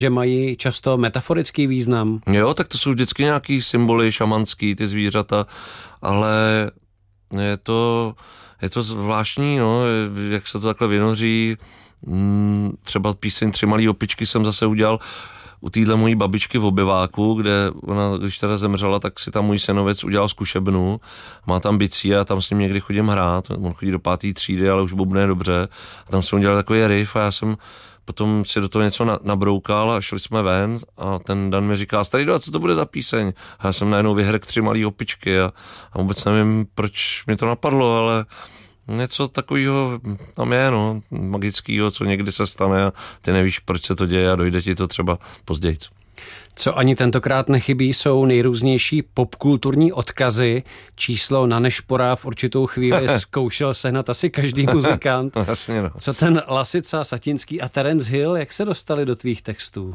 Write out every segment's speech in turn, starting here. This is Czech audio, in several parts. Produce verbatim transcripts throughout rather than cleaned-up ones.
že mají často metaforický význam. Jo, tak to jsou vždycky nějaký symboly šamanský, ty zvířata, ale je to, je to zvláštní, no, jak se to takhle vynoří. Třeba píseň Tři malý opičky jsem zase udělal u téhle mojí babičky v obyváku, kde ona, když teda zemřela, tak si tam můj synovec udělal zkušebnu, má tam bicí a tam s ním někdy chodím hrát, on chodí do pátý třídy, ale už bubne dobře, a tam jsem udělal takový riff a já jsem potom si do toho něco na, nabroukal a šli jsme ven a ten Dan mi říká, Starido, co to bude za píseň? A já jsem najednou vyhrk Tři malý opičky a, a vůbec nevím, proč mi to napadlo, ale něco takového tam je, no, magického, co někdy se stane a ty nevíš, proč se to děje a dojde ti to třeba později. Co ani tentokrát nechybí, jsou nejrůznější popkulturní odkazy. Číslo na Nešpora v určitou chvíli zkoušel sehnat asi každý muzikant. Jasně, no. Co ten Lasica, Satinský a Terence Hill, jak se dostali do tvých textů?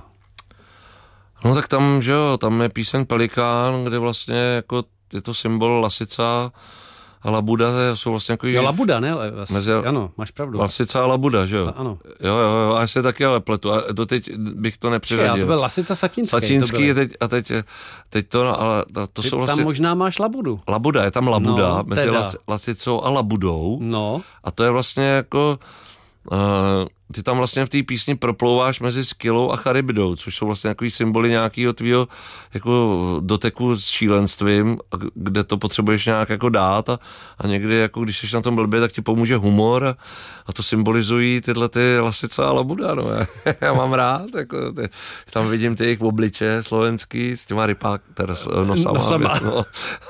No tak tam, že jo, tam je píseň Pelikán, kde vlastně jako je to symbol Lasica a Labuda jsou vlastně jako... Jo, Labuda, ne? Mezi, ano, máš pravdu. Lasica a Labuda, že jo? A, ano. Jo, jo, jo, a já se taky ale pletu. A doteď bych to nepřiřadil. Já, to byl Lasica Satinský. Satinský teď, a teď, teď to, ale to Ty jsou vlastně... tam možná máš Labudu. Labuda, je tam Labuda, no, mezi Las, Lasicou a Labudou. No. A to je vlastně jako... Uh, ty tam vlastně v té písni proplouváš mezi Skylou a Charybdou, což jsou vlastně takový symboly nějakého tvýho jako doteku s šílenstvím, kde to potřebuješ nějak jako dát a, a někdy jako když jsi na tom blbě, tak ti pomůže humor a, a to symbolizují tyhle ty Lasica a Labuda, no. Já, já mám rád, jako ty, tam vidím ty jejich obliče slovenský s těma rypák, teda nosama, nosama. No,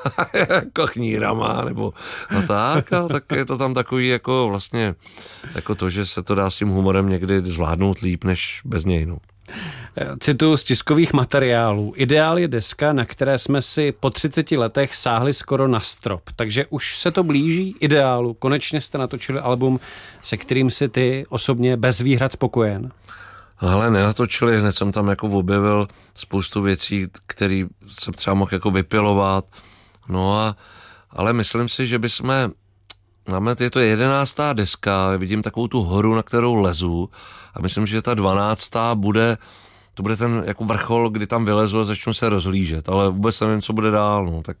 jako chňírama, nebo no tak, a tak je to tam takový jako vlastně jako to, že se to dá s tím humorem někdy zvládnout líp, než bez něj. No. Cituju z tiskových materiálů. Ideál je deska, na které jsme si po třiceti letech sáhli skoro na strop. Takže už se to blíží ideálu. Konečně jste natočili album, se kterým si ty osobně bez výhrad spokojen. Ale nenatočili, hned jsem tam jako objevil spoustu věcí, které jsem třeba mohl jako vypilovat. No a, ale myslím si, že bychom máme, je to jedenáctá deska, vidím takovou tu horu, na kterou lezu a myslím, že ta dvanáctá bude, to bude ten jako vrchol, kdy tam vylezu a začnu se rozhlížet, ale vůbec nevím, co bude dál, no, tak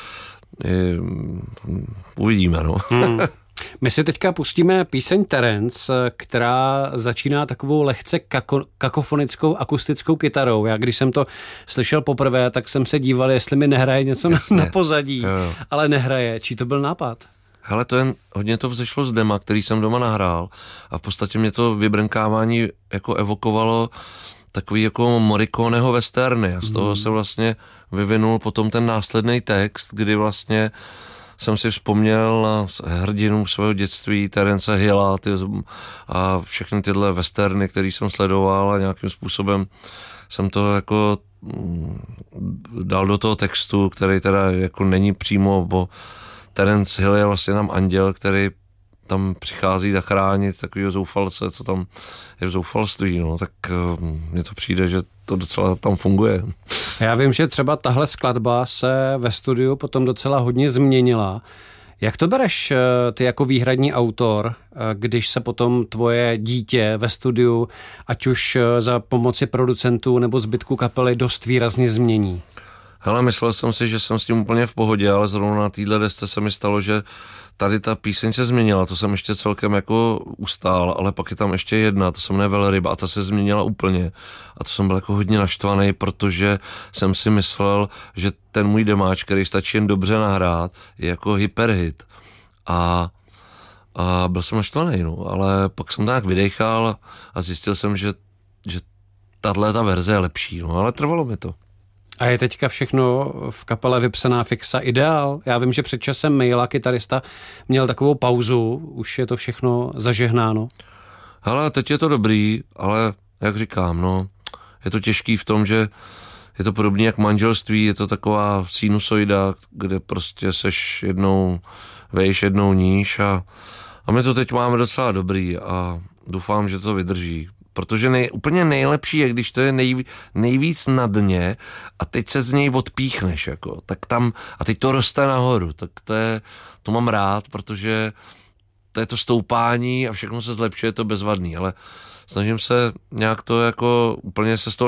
je, uvidíme, no. Hmm. My si teďka pustíme píseň Terence, která začíná takovou lehce kako, kakofonickou akustickou kytarou. Já když jsem to slyšel poprvé, tak jsem se díval, jestli mi nehraje něco na, na pozadí, jo, jo. Ale nehraje. Čí to byl nápad? Hele, to je, hodně to vzešlo z dema, který jsem doma nahrál a v podstatě mě to vybrnkávání jako evokovalo takový jako Morriconeho westerny a z toho mm. se vlastně vyvinul potom ten následný text, kdy vlastně jsem si vzpomněl na hrdinu svého dětství, Terence Hilla ty, a všechny tyhle westerny, který jsem sledoval a nějakým způsobem jsem to jako dal do toho textu, který teda jako není přímo, bo Terence Hill je vlastně tam anděl, který tam přichází zachránit takového zoufalce, co tam je v zoufalství, no, tak mně to přijde, že to docela tam funguje. Já vím, že třeba tahle skladba se ve studiu potom docela hodně změnila. Jak to bereš ty jako výhradní autor, když se potom tvoje dítě ve studiu, ať už za pomoci producentů nebo zbytku kapely, dost výrazně změní? Hele, myslel jsem si, že jsem s tím úplně v pohodě, ale zrovna na téhle desce se mi stalo, že tady ta píseň se změnila, to jsem ještě celkem jako ustál, ale pak je tam ještě jedna, to se jmenuje Velryba a ta se změnila úplně. A to jsem byl jako hodně naštvaný, protože jsem si myslel, že ten můj demáč, který stačí jen dobře nahrát, je jako hyperhit. A, a byl jsem naštvaný, no, ale pak jsem tak vydechal a zjistil jsem, že, že tahle ta verze je lepší, no, ale trvalo mi to. A je teďka všechno v kapele vypsaná fixa ideál? Já vím, že před časem Maila, kytarista, měl takovou pauzu, už je to všechno zažehnáno. Hele, teď je to dobrý, ale jak říkám, no, je to těžký v tom, že je to podobně jak manželství, je to taková sinusoida, kde prostě seš jednou vejš, jednou níž a, a my to teď máme docela dobrý a doufám, že to vydrží. Protože nej, úplně nejlepší je, když to je nej, nejvíc na dně a teď se z něj odpíchneš, jako, tak tam, a teď to roste nahoru, tak to je, to mám rád, protože to je to stoupání a všechno se zlepšuje, to bezvadný, ale snažím se nějak to jako úplně se z toho